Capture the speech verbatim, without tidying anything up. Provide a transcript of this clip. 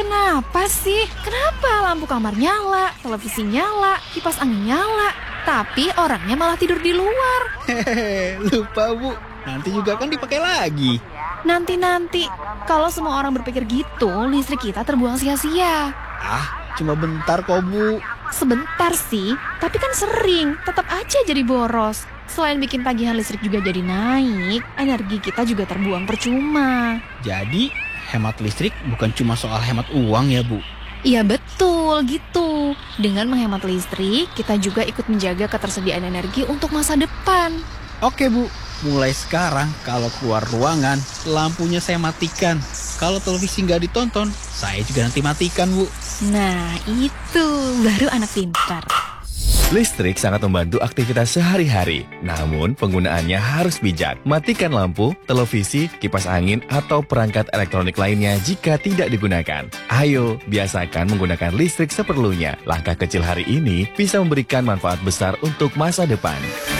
Kenapa sih? Kenapa lampu kamar nyala, televisi nyala, kipas angin nyala, tapi orangnya malah tidur di luar? Hehehe, lupa Bu, nanti juga kan dipakai lagi. Nanti-nanti, kalau semua orang berpikir gitu, listrik kita terbuang sia-sia. Ah, cuma bentar kok Bu. Sebentar sih, tapi kan sering, tetap aja jadi boros. Selain bikin tagihan listrik juga jadi naik, energi kita juga terbuang percuma. Jadi, hemat listrik bukan cuma soal hemat uang ya Bu? Iya betul, gitu. Dengan menghemat listrik, kita juga ikut menjaga ketersediaan energi untuk masa depan. Oke Bu, mulai sekarang kalau keluar ruangan, lampunya saya matikan. Kalau televisi nggak ditonton, saya juga nanti matikan Bu. Nah, itu baru anak pintar. Listrik sangat membantu aktivitas sehari-hari, namun penggunaannya harus bijak. Matikan lampu, televisi, kipas angin, atau perangkat elektronik lainnya jika tidak digunakan. Ayo, biasakan menggunakan listrik seperlunya. Langkah kecil hari ini bisa memberikan manfaat besar untuk masa depan.